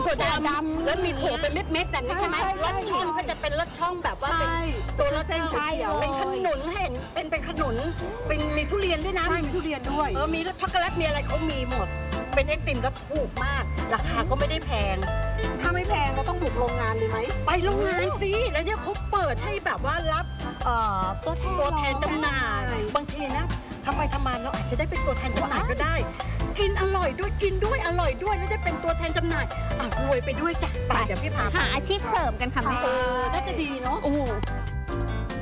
ถั่วดำแล้วมีถั่วเป็นเม็ดๆแบบนี้ใช่ไหมรสช่องก็จะเป็นรสช่องแบบว่าเป็นตัวรสเส้นเขียวเป็นขนุนเห็นเป็นขนุนเป็นมีทุเรียนด้วยนะมีทุเรียนด้วยมีรสช็อกโกแลตมีอะไรเขามีหมดเป็นไอติมแล้วถูกมากราคาก็ไม่ได้แพงถ้าไม่แพงเราต้องบุกโรงงานเลยไหมไปโรงงานสิแล้วเนี่ยเขาเปิดให้แบบว่ารับตัวแทนจำหน่ายบางทีนะทำไมทำมาเราอาจจะได้เป็นตัวแทนจำหน่ายก็ได้กินอร่อยด้วยกินด้วยอร่อยด้วยแล้วได้เป็นตัวแทนจำหน่ายรวยไปด้วยจ้ะไปเดี๋ยวพี่พาหาอาชีพเสริมกันค่ะแม่น่าจะดีเนาะ